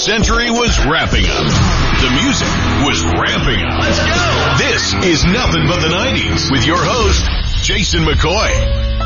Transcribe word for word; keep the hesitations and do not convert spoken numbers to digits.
century was wrapping up. The music was ramping up. Let's go! This is Nothing But the nineties with your host, Jason McCoy.